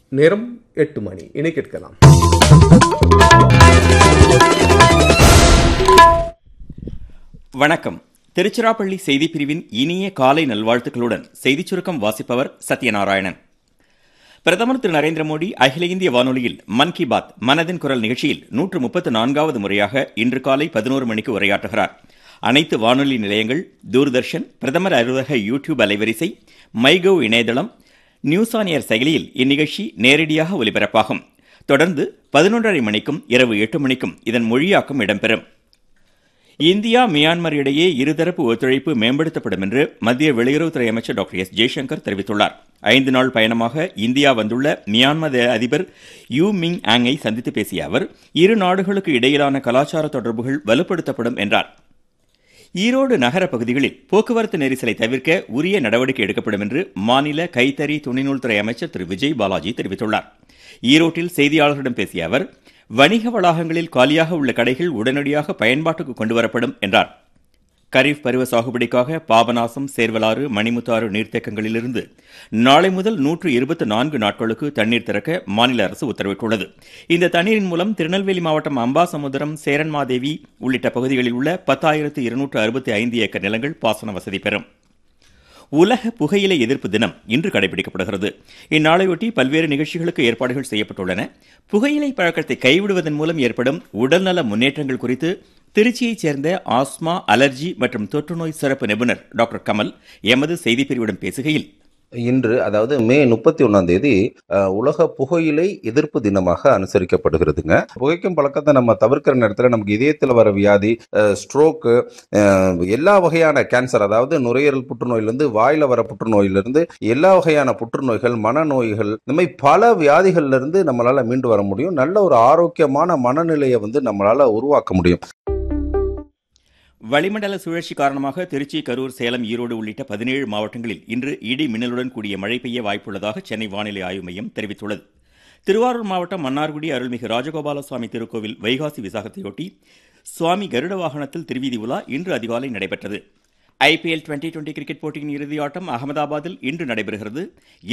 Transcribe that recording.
நேரம் 8 மணி. இனி கேட்கலாம். வணக்கம். திருச்சிராப்பள்ளி செய்தி பிரிவின் இனிய காலை நல்வாழ்த்துக்களுடன் செய்திச் சுருக்கம் வாசிப்பவர் சத்யநாராயணன். பிரதமர் திரு நரேந்திர மோடி அகில இந்திய வானொலியில் மன் கி பாத் மனதின் குரல் நிகழ்ச்சியில் 134வது முறையாக இன்று காலை 11 மணிக்கு உரையாற்றுகிறார். அனைத்து வானொலி நிலையங்கள், தூர்தர்ஷன், பிரதமர் அலுவலக யூடியூப் அலைவரிசை, மைகவ் இணையதளம், நியூஸ் ஆன் ஏர் செயலியில் இந்நிகழ்ச்சி நேரடியாக ஒலிபரப்பாகும். தொடர்ந்து 11:30 மணிக்கும் இரவு 8 மணிக்கும் இதன் மொழியாக்கம் இடம்பெறும். இந்தியா மியான்மர் இடையே இருதரப்பு ஒத்துழைப்பு மேம்படுத்தப்படும் என்று மத்திய வெளியுறவுத்துறை அமைச்சர் டாக்டர் எஸ். ஜெய்சங்கர் தெரிவித்துள்ளார். 5 நாள் பயணமாக இந்தியா வந்துள்ள மியான்மர் அதிபர் யூ மிங் ஆங்கை சந்தித்து பேசிய அவர், இரு நாடுகளுக்கு இடையிலான கலாச்சார தொடர்புகள் வலுப்படுத்தப்படும் என்றார். ஈரோடு நகர பகுதிகளில் போக்குவரத்து நெரிசலை தவிர்க்க உரிய நடவடிக்கை எடுக்கப்படும் என்று மாநில கைத்தறி துணிநூல்துறை அமைச்சர் திரு விஜய் பாலாஜி தெரிவித்துள்ளார். ஈரோட்டில் செய்தியாளர்களிடம் பேசிய அவர், வணிக வளாகங்களில் காலியாக உள்ள கடைகள் உடனடியாக பயன்பாட்டுக்கு கொண்டுவரப்படும் என்றார். கரீப் பருவ சாகுபடிக்காக பாபநாசம், சேர்வலாறு, மணிமுத்தாறு நீர்த்தேக்கங்களிலிருந்து நாளை முதல் 124 நாட்களுக்கு தண்ணீர் திறக்க மாநில அரசு உத்தரவிட்டுள்ளது. இந்த தண்ணீரின் மூலம் திருநெல்வேலி மாவட்டம் அம்பாசமுத்திரம், சேரன்மாதேவி உள்ளிட்ட பகுதிகளில் உள்ள 10,265 ஏக்கர் நிலங்கள் பாசன வசதி பெறும். உலக புகையிலை எதிர்ப்பு தினம் இன்று கடைபிடிக்கப்படுகிறது. இந்நாளையொட்டி பல்வேறு நிகழ்ச்சிகளுக்கு ஏற்பாடுகள் செய்யப்பட்டுள்ளன. புகையிலை பழக்கத்தை கைவிடுவதன் மூலம் ஏற்படும் உடல்நல முன்னேற்றங்கள் குறித்து திருச்சியைச் சேர்ந்த ஆஸ்மா, அலர்ஜி மற்றும் தொற்றுநோய் சிறப்பு நிபுணர் டாக்டர் கமல் எமது செய்திப்பிரிவிடம் பேசுகையில், இன்று அதாவது மே 31 உலக புகையிலை எதிர்ப்பு தினமாக அனுசரிக்கப்படுகிறதுங்க. புகைக்கும் பழக்கத்தை நம்ம தவிர்க்கிற நேரத்தில் நமக்கு இதயத்தில் வர வியாதி, ஸ்ட்ரோக்கு, எல்லா வகையான கேன்சர், அதாவது நுரையீரல் புற்றுநோயிலிருந்து வாயில வர புற்றுநோயிலிருந்து எல்லா வகையான புற்றுநோய்கள், மனநோய்கள், இந்த மாதிரி பல வியாதிகள்ல இருந்து நம்மளால மீண்டு வர முடியும். நல்ல ஒரு ஆரோக்கியமான மனநிலையை நம்மளால உருவாக்க முடியும். வளிமண்டல சுழற்சி காரணமாக திருச்சி, கரூர், சேலம், ஈரோடு உள்ளிட்ட 17 மாவட்டங்களில் இன்று இடி மின்னலுடன் கூடிய மழை பெய்ய வாய்ப்புள்ளதாக சென்னை வானிலை ஆய்வு மையம் தெரிவித்துள்ளது. திருவாரூர் மாவட்டம் மன்னார்குடி அருள்மிகு ராஜகோபால சுவாமி திருக்கோவில் வைகாசி விசாகத்தையொட்டி சுவாமி கருட வாகனத்தில் திருவீதி உலா இன்று அதிகாலை நடைபெற்றது. IPL 2020 கிரிக்கெட் போட்டியின் இறுதி ஆட்டம் அகமதாபாத்தில் இன்று நடைபெறுகிறது.